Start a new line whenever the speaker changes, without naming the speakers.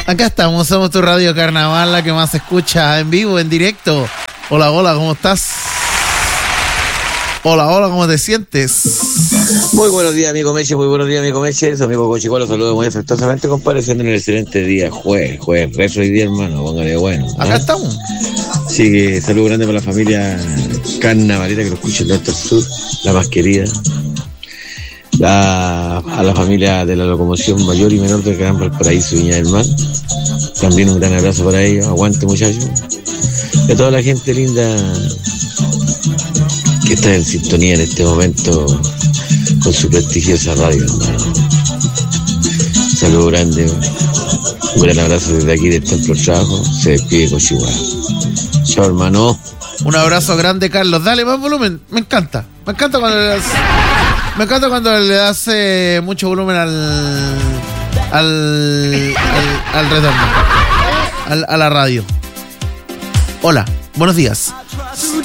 Acá estamos, somos tu Radio Carnaval, la que más se escucha en vivo, en directo. Hola, hola, ¿cómo estás? Hola, hola, ¿cómo te sientes?
Muy buenos días, amigo Meche, muy buenos días, amigo Meche. Su amigo Cochicualo, los saludo muy afectuosamente, compareciendo en el excelente día, jueves, rezo hoy día, hermano, póngale bueno. ¿No?
Acá estamos.
Así que saludo grande para la familia carnavalera que lo escucha en Norte al Sur, la más querida. A la familia de la locomoción mayor y menor del Gran Valparaíso y Viña del Mar. También un gran abrazo para ellos, aguante muchachos. Y a toda la gente linda que está en sintonía en este momento con su prestigiosa radio, hermano. Saludo grande, un gran abrazo desde aquí del Templo del Trabajo. Se despide con Chihuahua. Chao, hermano.
Un abrazo grande, Carlos. Dale más volumen. Me encanta cuando le das mucho volumen al retorno, a la radio. Hola, buenos días.